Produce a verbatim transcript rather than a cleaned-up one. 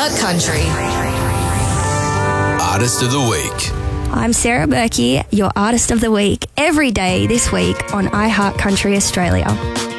iHeart Country. Artist of the Week. I'm Sarah Berkey, your Artist of the Week, every day this week on iHeart Country Australia.